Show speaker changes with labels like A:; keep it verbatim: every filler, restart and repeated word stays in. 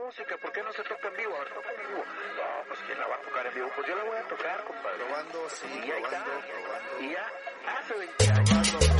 A: música, ¿por qué no se toca en vivo? A ver, toca en vivo. No, pues ¿quién la va a tocar en vivo? Pues yo la voy a tocar, compadre.
B: Probando, sí,
A: Y ahí
B: probando,
A: está.
B: probando.
A: Y ya hace veinte años.